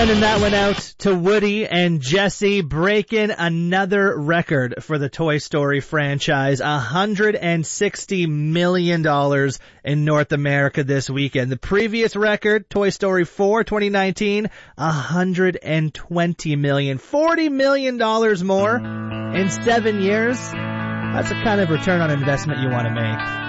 And that went out to Woody and Jesse, breaking another record for the Toy Story franchise. $160 million in North America this weekend. The previous record, Toy Story 4, 2019, $120 million. $40 million more in 7 years. That's the kind of return on investment you want to make.